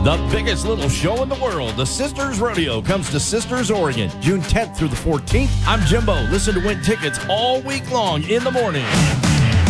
The biggest little show in the world, the Sisters Rodeo, comes to Sisters, Oregon, June 10th through the 14th. I'm Jimbo. Listen to win tickets all week long in the morning.